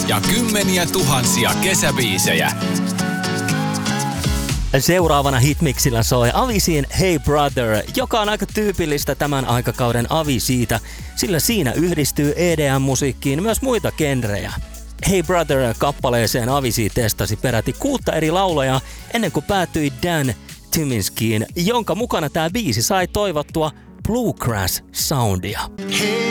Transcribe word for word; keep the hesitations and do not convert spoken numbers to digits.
ja kymmeniä tuhansia kesäbiisejä. Seuraavana Hitmixillä soi Aviciin Hey Brother, joka on aika tyypillistä tämän aikakauden Aviciita, sillä siinä yhdistyy E D M-musiikkiin myös muita genrejä. Hey Brother-kappaleeseen Avicii testasi peräti kuutta eri laulajaa ennen kuin päätyi Dan Tyminskiin, jonka mukana tämä biisi sai toivottua bluegrass-soundia. Hey